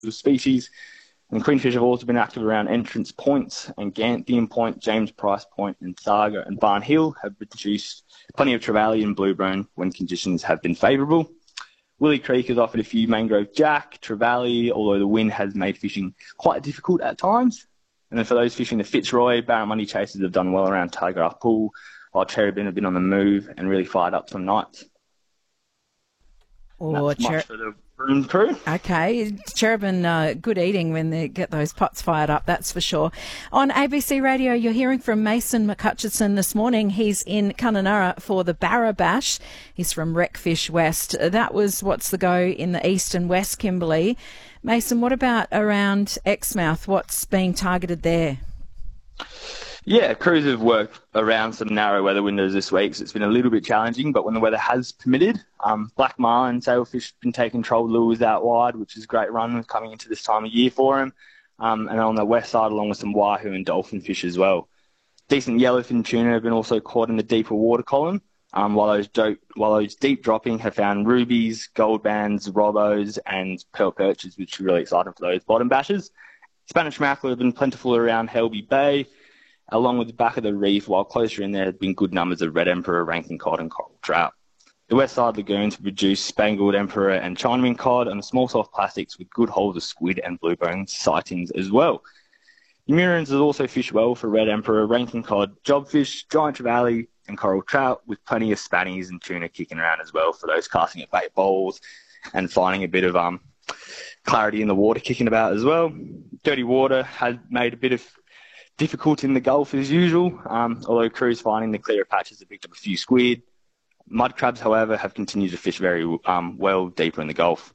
species. And queenfish have also been active around Entrance Points and Ganthian Point, James Price Point, and Thargo and Barn Hill have produced plenty of trevally and bluebone when conditions have been favourable. Willie Creek has offered a few mangrove jack, trevally, although the wind has made fishing quite difficult at times. And then for those fishing the Fitzroy, Barramundi chasers have done well around Telegraph Pool, while Cherubin have been on the move and really fired up some nights. That's much for the Broome crew. Okay, Cherubin, good eating when they get those pots fired up, that's for sure. On ABC Radio, you're hearing from Mason McCutcheon this morning. He's in Kununurra for the Barra Bash. He's from Wreckfish West. That was what's the go in the east and west, Kimberley. Mason, what about around Exmouth? What's being targeted there? Yeah, crews have worked around some narrow weather windows this week, so it's been a little bit challenging, but when the weather has permitted, black marlin, sailfish have been taking trolled lures out wide, which is a great run coming into this time of year for them. And on the west side, along with some wahoo and dolphin fish as well. Decent yellowfin tuna have been also caught in the deeper water column, while those deep dropping have found rubies, gold bands, robbos, and pearl perches, which are really exciting for those bottom bashes. Spanish mackerel have been plentiful around Helby Bay, along with the back of the reef, while closer in there have been good numbers of red emperor, ranking cod and coral trout. The west side lagoons produce spangled emperor and Chinaman cod, and the small soft plastics with good holes of squid and bluebone sightings as well. The Murins has also fished well for red emperor, ranking cod, jobfish, giant trevally and coral trout, with plenty of spannies and tuna kicking around as well for those casting at bait bowls and finding a bit of clarity in the water kicking about as well. Dirty water has made a bit of difficult in the Gulf as usual, although crews finding the clearer patches have picked up a few squid. Mud crabs, however, have continued to fish very well deeper in the Gulf.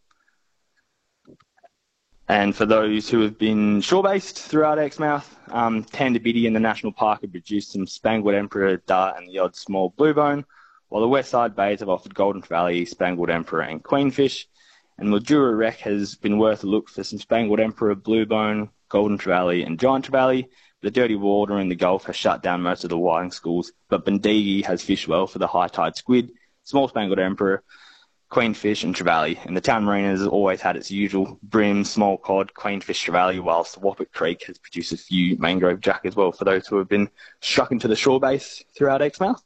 And for those who have been shore-based throughout Exmouth, Tandabiddy and the National Park have produced some spangled emperor, dart and the odd small bluebone, while the west side bays have offered golden trevally, spangled emperor and queenfish. And Mildura Wreck has been worth a look for some spangled emperor, bluebone, golden trevally and giant trevally. The dirty water in the Gulf has shut down most of the whiting schools, but Bundigi has fished well for the high tide squid, small spangled emperor, queenfish and trevally. And the town marina has always had its usual bream, small cod, queenfish, trevally, whilst Wappet Creek has produced a few mangrove jack as well for those who have been struck into the shore base throughout Exmouth.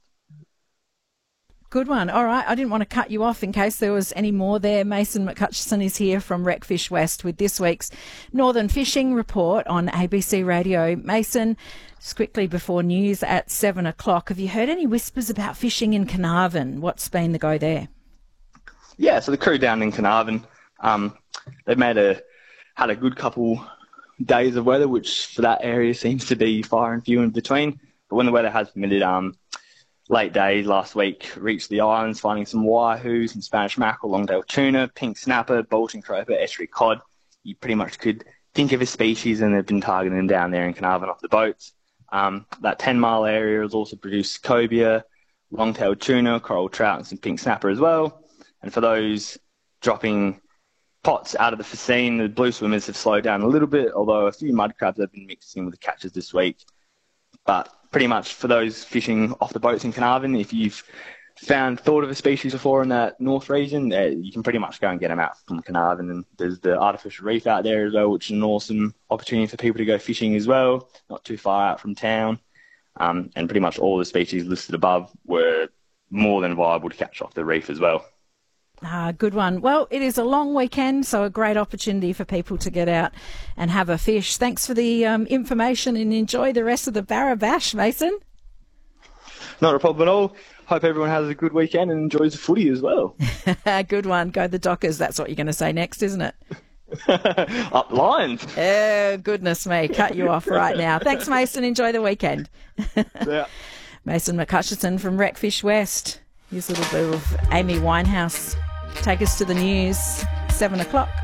Good one. All right. I didn't want to cut you off in case there was any more there. Mason McCutcheon is here from Wreckfish West with this week's Northern Fishing Report on ABC Radio. Mason, just quickly before news at 7 o'clock, have you heard any whispers about fishing in Carnarvon? What's been the go there? Yeah, so the crew down in Carnarvon, they've had a good couple days of weather, which for that area seems to be far and few in between. But when the weather has permitted, late days last week, reached the islands, finding some wahoos and Spanish mackerel, longtail tuna, pink snapper, Bolton croaker, estuary cod. You pretty much could think of a species, and they've been targeting them down there in Carnarvon off the boats. That 10-mile area has also produced cobia, longtail tuna, coral trout, and some pink snapper as well. And for those dropping pots out of the Facine, the blue swimmers have slowed down a little bit, although a few mud crabs have been mixed in with the catches this week. But pretty much for those fishing off the boats in Carnarvon, if you've thought of a species before in that north region, you can pretty much go and get them out from Carnarvon. And there's the artificial reef out there as well, which is an awesome opportunity for people to go fishing as well, not too far out from town. And pretty much all the species listed above were more than viable to catch off the reef as well. Good one. Well, it is a long weekend, so a great opportunity for people to get out and have a fish. Thanks for the information, and enjoy the rest of the Barra Bash, Mason. Not a problem at all. Hope everyone has a good weekend and enjoys the footy as well. Good one. Go the Dockers. That's what you're going to say next, isn't it? Up Lions. Oh, goodness me. Cut you off right now. Thanks, Mason. Enjoy the weekend. Yeah. Mason McCutcheon from Wreckfish West. Here's a little bit of Amy Winehouse. Take us to the news, 7 o'clock.